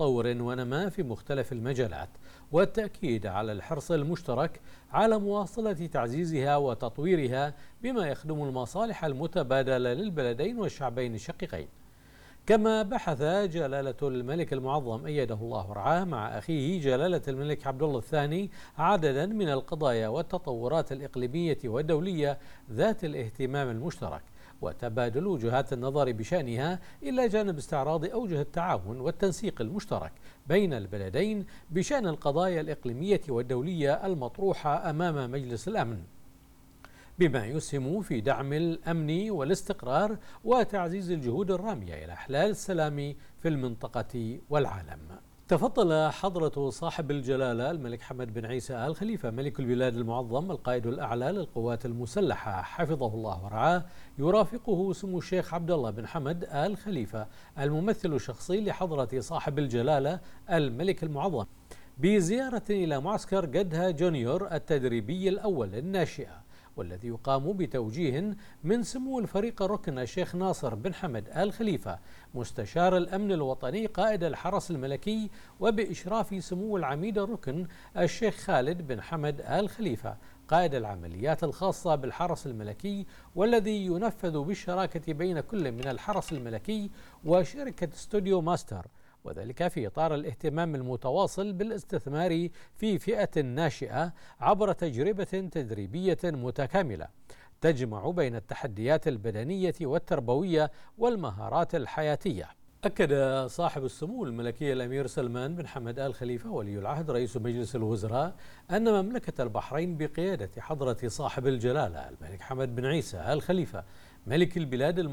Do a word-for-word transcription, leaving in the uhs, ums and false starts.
تطور ونماء في مختلف المجالات، والتأكيد على الحرص المشترك على مواصلة تعزيزها وتطويرها بما يخدم المصالح المتبادلة للبلدين والشعبين الشقيقين. كما بحث جلالة الملك المعظم أيده الله ورعاه مع أخيه جلالة الملك عبد الله الثاني عددا من القضايا والتطورات الإقليمية والدولية ذات الاهتمام المشترك، وتبادل وجهات النظر بشأنها إلى جانب استعراض أوجه التعاون والتنسيق المشترك بين البلدين بشأن القضايا الإقليمية والدولية المطروحة أمام مجلس الأمن، بما يسهم في دعم الأمن والاستقرار وتعزيز الجهود الرامية إلى إحلال السلام في المنطقة والعالم. تفضل حضرة صاحب الجلالة الملك حمد بن عيسى آل خليفة ملك البلاد المعظم القائد الأعلى للقوات المسلحة حفظه الله ورعاه، يرافقه سمو الشيخ عبد الله بن حمد آل خليفة الممثل الشخصي لحضرة صاحب الجلالة الملك المعظم بزيارة إلى معسكر قدها جونيور التدريبي الأول الناشئة، والذي يقام بتوجيه من سمو الفريق الركن الشيخ ناصر بن حمد آل خليفة مستشار الأمن الوطني قائد الحرس الملكي، وبإشراف سمو العميد الركن الشيخ خالد بن حمد آل خليفة قائد العمليات الخاصة بالحرس الملكي، والذي ينفذ بالشراكة بين كل من الحرس الملكي وشركة ستوديو ماستر، وذلك في إطار الاهتمام المتواصل بالاستثمار في فئة ناشئة عبر تجربة تدريبية متكاملة تجمع بين التحديات البدنية والتربوية والمهارات الحياتية. أكد صاحب السمو الملكي الأمير سلمان بن حمد آل خليفة ولي العهد رئيس مجلس الوزراء أن مملكة البحرين بقيادة حضرة صاحب الجلالة الملك حمد بن عيسى آل خليفة ملك البلاد